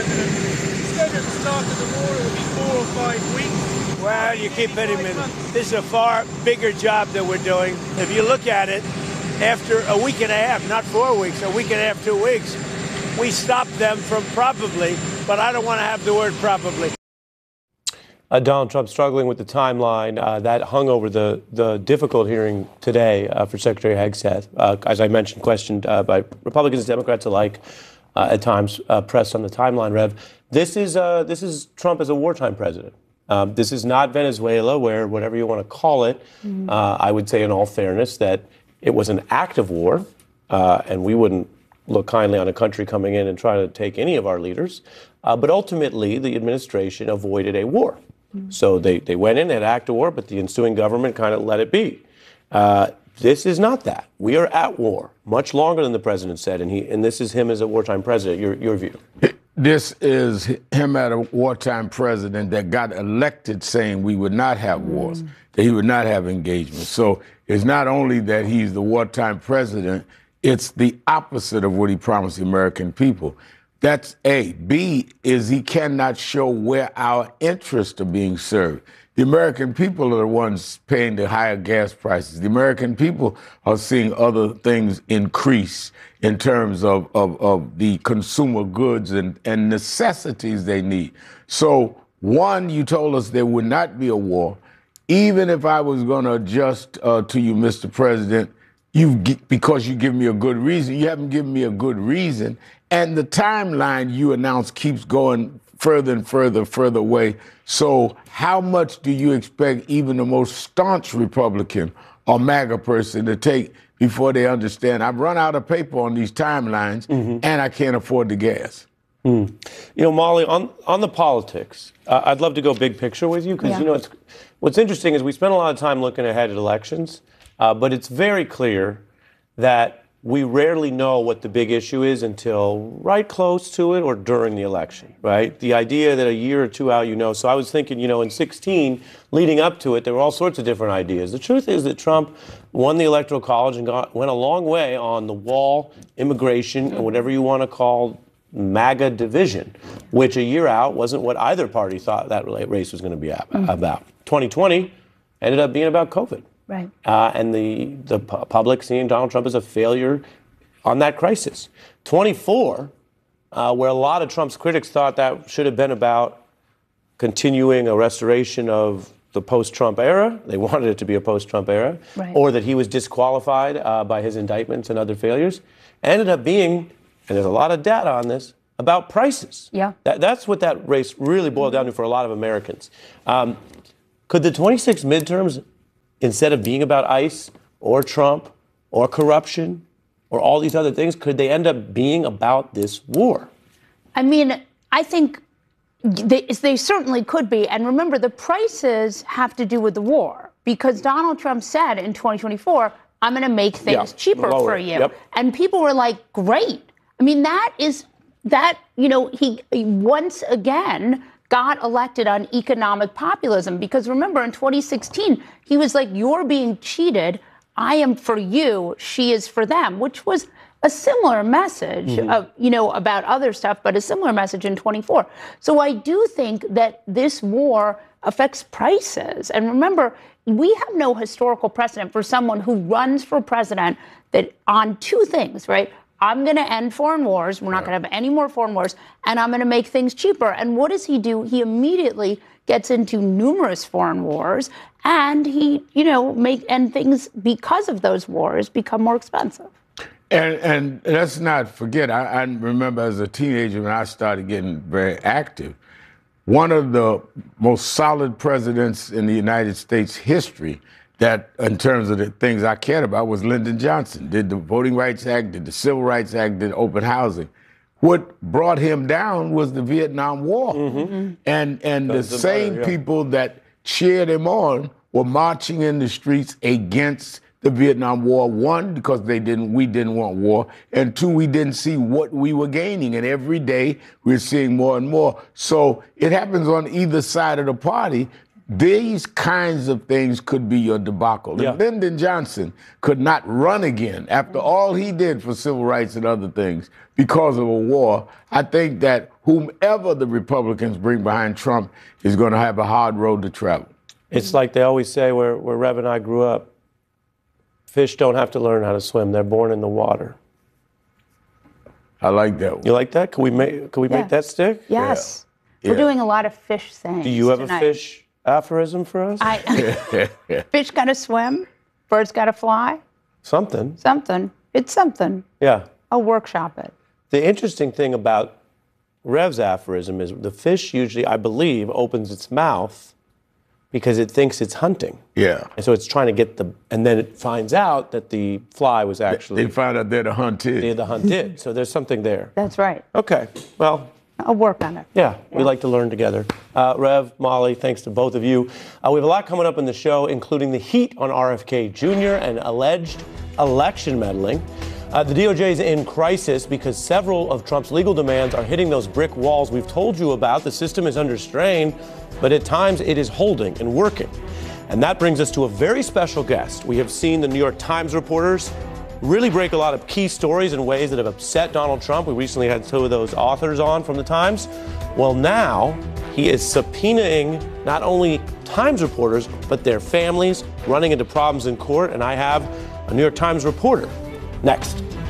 President. He said at the start of the war it would be 4 or 5 weeks. Well, you keep hitting me. This is a far bigger job that we're doing. If you look at it, after a week and a half, not 4 weeks, a week and a half, 2 weeks, we stopped them from probably, but I don't want to have the word probably. Donald Trump struggling with the timeline that hung over the difficult hearing today for Secretary Hegseth, as I mentioned, questioned by Republicans and Democrats alike, at times pressed on the timeline. Rev, this is Trump as a wartime president. This is not Venezuela, where whatever you want to call it, I would say in all fairness that it was an act of war, and we wouldn't look kindly on a country coming in and trying to take any of our leaders. But ultimately, the administration avoided a war. So they went in, had an act of war, but the ensuing government kind of let it be. This is not that. We are at war much longer than the president said, and this is him as a wartime president. Your view? This is him as a wartime president that got elected saying we would not have wars, that he would not have engagement. So it's not only that he's the wartime president, it's the opposite of what he promised the American people. That's A. B is he cannot show where our interests are being served. The American people are the ones paying the higher gas prices. The American people are seeing other things increase in terms of the consumer goods and necessities they need. So, one, you told us there would not be a war. Even if I was going to adjust to you, Mr. President, because you give me a good reason, you haven't given me a good reason. And the timeline you announced keeps going further and further away. So how much do you expect even the most staunch Republican or MAGA person to take before they understand I've run out of paper on these timelines and I can't afford the gas? You know, Molly, on the politics, I'd love to go big picture with you because, you know, what's interesting is we spend a lot of time looking ahead at elections, but it's very clear that we rarely know what the big issue is until right close to it or during the election, right? The idea that a year or two out, you know. So I was thinking, you know, in 2016, leading up to it, there were all sorts of different ideas. The truth is that Trump won the Electoral College and went a long way on the wall, immigration, and whatever you want to call MAGA division, which a year out wasn't what either party thought that race was going to be about. 2020 ended up being about COVID. Right. And the public seeing Donald Trump as a failure on that crisis. 24, where a lot of Trump's critics thought that should have been about continuing a restoration of the post-Trump era. They wanted it to be a post-Trump era. Right. Or that he was disqualified by his indictments and other failures. Ended up being, and there's a lot of data on this, about prices. Yeah. That's what that race really boiled down to for a lot of Americans. Could the 26 midterms, instead of being about ICE or Trump or corruption or all these other things, could they end up being about this war? I mean, I think they certainly could be. And remember, the prices have to do with the war because Donald Trump said in 2024, I'm going to make things cheaper for you. Yep. And people were like, great. I mean, you know, he once again got elected on economic populism because remember in 2016 he was like, you're being cheated, I am for you, she is for them, which was a similar message of, you know, about other stuff, but a similar message in 24. So I do think that this war affects prices. And remember, we have no historical precedent for someone who runs for president that on two things, right? I'm going to end foreign wars. We're not going to have any more foreign wars. And I'm going to make things cheaper. And what does he do? He immediately gets into numerous foreign wars. And he, you know, and things because of those wars become more expensive. And let's not forget, I remember as a teenager when I started getting very active, one of the most solid presidents in the United States history that in terms of the things I cared about was Lyndon Johnson. Did the Voting Rights Act, did the Civil Rights Act, did open housing. What brought him down was the Vietnam War. And the same people that cheered him on were marching in the streets against the Vietnam War. One, because we didn't want war. And two, we didn't see what we were gaining. And every day we're seeing more and more. So it happens on either side of the party. these kinds of things could be your debacle. Yeah. If Lyndon Johnson could not run again after all he did for civil rights and other things because of a war, I think that whomever the Republicans bring behind Trump is going to have a hard road to travel. It's like they always say where Rev and I grew up, fish don't have to learn how to swim. They're born in the water. I like that one. You like that? Can we make that stick? Yes. Yeah. We're doing a lot of fish things. Do you have tonight. a fish aphorism for us? Fish gotta swim, birds gotta fly. Something. Something. It's something. Yeah. I'll workshop it. The interesting thing about Rev's aphorism is the fish usually, I believe, opens its mouth because it thinks it's hunting. Yeah. And so it's trying to get and then it finds out that the fly was actually They find out they're the hunted. the hunted. So there's something there. That's right. Okay. Well, I'll work on it. yeah, we like to learn together. Rev, Molly, thanks to both of you. We have a lot coming up in the show, including the heat on RFK Jr. and alleged election meddling. The DOJ is in crisis because several of Trump's legal demands are hitting those brick walls we've told you about. The system is under strain, but at times it is holding and working. And that brings us to a very special guest. We have seen the New York Times reporters really break a lot of key stories in ways that have upset Donald Trump. We recently had two of those authors on from the Times. Well, now he is subpoenaing not only Times reporters, but their families, running into problems in court. And I have a New York Times reporter next.